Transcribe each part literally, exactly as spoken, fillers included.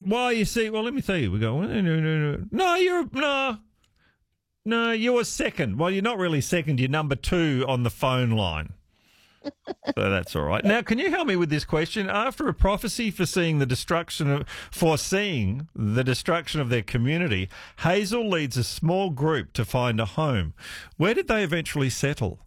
Well, you see, well, let me tell you. We go, no, no, no, no. No, you're, no. No, you're second. Well, you're not really second. You're number two on the phone line. So that's all right. Now, can you help me with this question? After a prophecy foreseeing the destruction of, foreseeing the destruction of their community, Hazel leads a small group to find a home. Where did they eventually settle?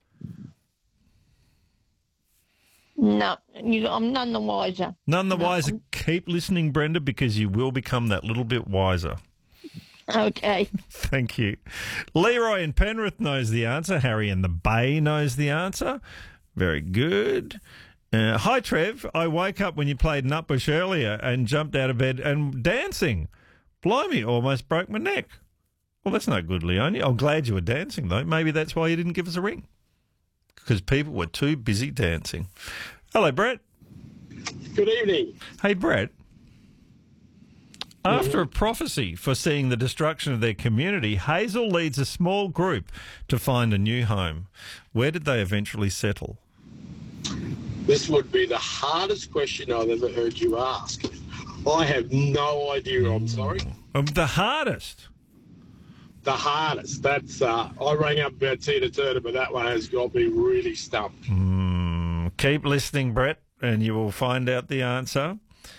No, you, I'm none the wiser. None the No, wiser. I'm- Keep listening, Brenda, because you will become that little bit wiser. Okay. Thank you. Leroy in Penrith knows the answer. Harry in the Bay knows the answer. Very good. Uh, hi, Trev. I woke up when you played Nutbush earlier and jumped out of bed and dancing. Blimey, almost broke my neck. Well, that's no good, Leonie. I'm glad you were dancing, though. Maybe that's why you didn't give us a ring. Because people were too busy dancing. Hello, Brett. Good evening. Hey, Brett. After a prophecy foreseeing the destruction of their community, Hazel leads a small group to find a new home. Where did they eventually settle? This would be the hardest question I've ever heard you ask. I have no idea, I'm sorry. Um, the hardest. The hardest. That's, uh, I rang up about Tina Turner, but that one has got me really stumped. Mm, keep listening, Brett, and you will find out the answer.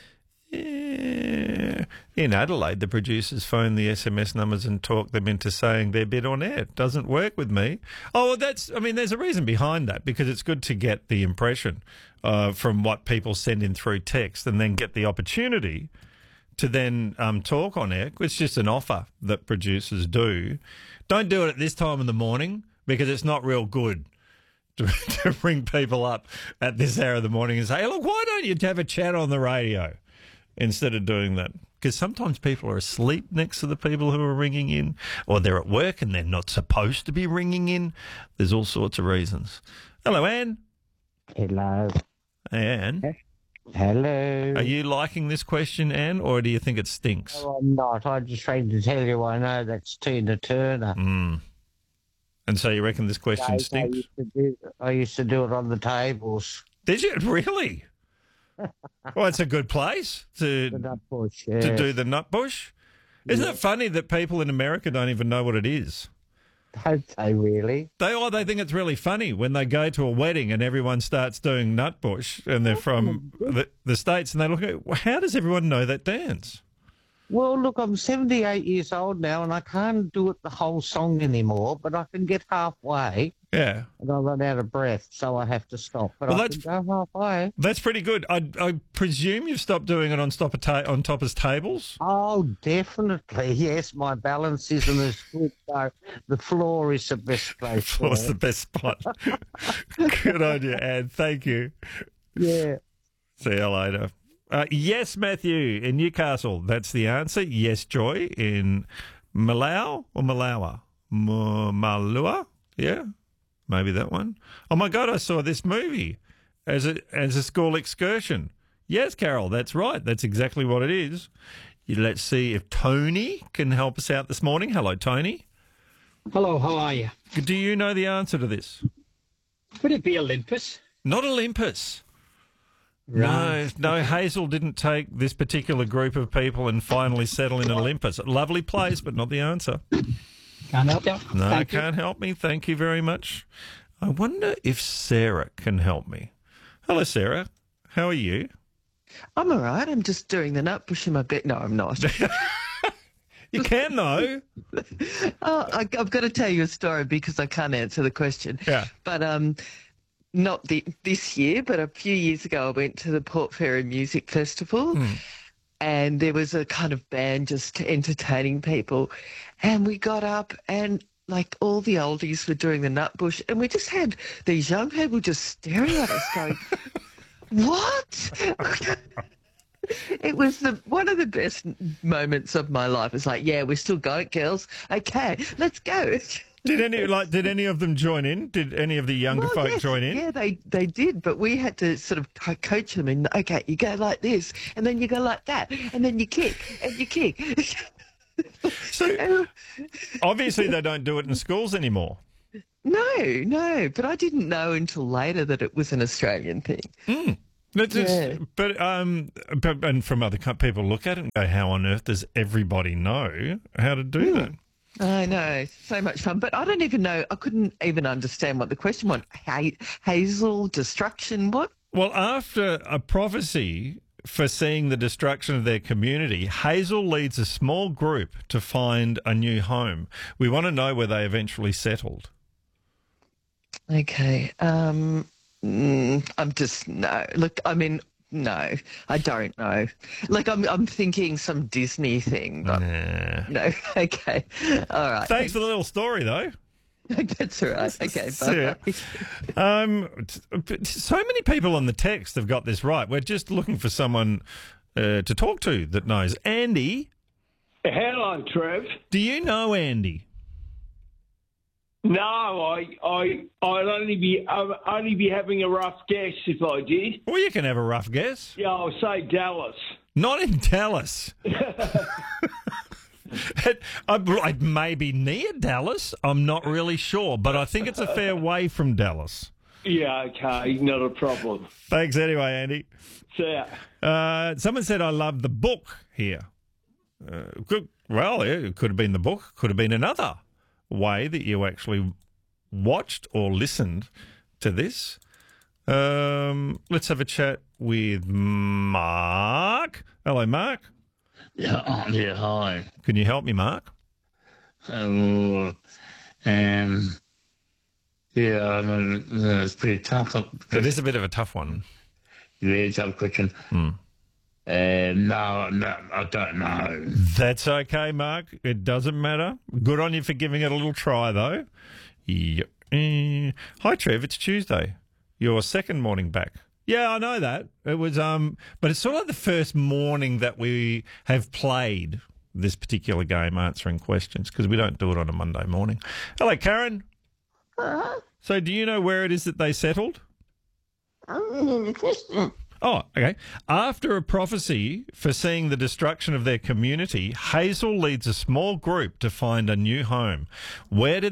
Yeah. In Adelaide, the producers phone the S M S numbers and talk them into saying their bid on air. It doesn't work with me. Oh, well, that's, I mean, there's a reason behind that, because it's good to get the impression uh, from what people send in through text and then get the opportunity to then um, talk on air. It's just an offer that producers do. Don't do it at this time in the morning, because it's not real good to, to bring people up at this hour of the morning and say, hey, look, why don't you have a chat on the radio instead of doing that? Because sometimes people are asleep next to the people who are ringing in, or they're at work and they're not supposed to be ringing in. There's all sorts of reasons. Hello, Anne. Hello. Hey, Anne. Hello. Are you liking this question, Anne, or do you think it stinks? No, I'm not. I'm just trying to tell you I know that's Tina Turner. Mm. And so you reckon this question I, stinks? I used, to do, I used to do it on the tables. Did you? Really? Well, it's a good place to, The nut bush, to yeah. do the nut bush. Isn't Yeah. it funny that people in America don't even know what it is? Don't they really? They oh, they think it's really funny when they go to a wedding and everyone starts doing nutbush and they're from the, the States and they look at, well, how does everyone know that dance? Well, look, I'm seventy-eight years old now and I can't do it the whole song anymore, but I can get halfway Yeah. and I run out of breath, so I have to stop. But Well, I that's- can go halfway. That's pretty good. I, I presume you've stopped doing it on stop ta- on toppers tables? Oh, definitely. Yes, my balance isn't as good, so the floor is the best place for Floor's it. the best spot. Good on you, Anne. Thank you. Yeah. See you later. Uh, yes, Matthew in Newcastle. That's the answer. Yes, Joy in Malau or Malawa? M- Malua? Yeah, maybe that one. Oh, my God, I saw this movie as a, as a school excursion. Yes, Carol, that's right. That's exactly what it is. Let's see if Tony can help us out this morning. Hello, Tony. Hello, how are you? Do you know the answer to this? Would it be Olympus? Not Olympus. Right. No, no, Hazel didn't take this particular group of people and finally settle in Olympus. Lovely place, but not the answer. Can't help you. No, Thank you. can't help me. Thank you very much. I wonder if Sarah can help me. Hello, Sarah. How are you? I'm all right. I'm just doing the nut bush in my bed. No, I'm not. You can, though. Oh, I, I've got to tell you a story because I can't answer the question. Yeah. But um, not the, this year, but a few years ago, I went to the Port Fairy Music Festival, Mm. and there was a kind of band just entertaining people, and we got up and. Like all the oldies were doing the nut bush, and we just had these young people just staring at us, going, "What?" It was the one of the best moments of my life. It's like, yeah, we're still going, girls. Okay, let's go. Did any like? Did any of them join in? Did any of the younger Well, folk yes, join in? Yeah, they they did, but we had to sort of co- coach them. And okay, you go like this, and then you go like that, and then you kick, and you kick. So obviously they don't do it in schools anymore. No, no, but I didn't know until later that it was an Australian thing. Mm. That's just, Yeah. but um, but, and from other co- people look at it and go, how on earth does everybody know how to do that? I know, so much fun. But I don't even know, I couldn't even understand what the question was. Ha- hazel, destruction, what? Well, after a prophecy foreseeing the destruction of their community, Hazel leads a small group to find a new home. We want to know where they eventually settled. Okay. Um, mm, I'm just, no. Look, I mean, no, I don't know. Like, I'm I'm thinking some Disney thing, but Nah. no. Okay. All right. Thanks for the little story, though. That's all right. Okay. See ya. Bye. Um, t- so many people on the text have got this right. We're just looking for someone uh, to talk to that knows. Andy, Hello, Trev. do you know Andy? No, I, I, I'd only be, I'd only be having a rough guess if I did. Well, you can have a rough guess. Yeah, I'll say Dallas. Not in Dallas. it, I, it may be near Dallas. I'm not really sure, but I think it's a fair way from Dallas. Yeah, okay, not a problem. Thanks anyway, Andy. See ya. Uh, someone said I love the book here. Uh, good, well, it could have been the book, could have been another way that you actually watched or listened to this. Um, let's have a chat with Mark. Hello, Mark. Yeah, oh, yeah, hi. Can you help me, Mark? Um, um, yeah, I mean, uh, it's pretty tough. It is a bit of a tough one. Really tough question. Hmm. Uh, no, no, I don't know. That's okay, Mark. It doesn't matter. Good on you for giving it a little try, though. Yeah. Eh. Hi, Trev. It's Tuesday. Your second morning back. Yeah, I know that. It was, um, but it's sort of the first morning that we have played this particular game, answering questions, because we don't do it on a Monday morning. Hello, Karen. Uh-huh. So, do you know where it is that they settled? I'm in the Christian. Oh, okay. After a prophecy foreseeing the destruction of their community, Hazel leads a small group to find a new home. Where did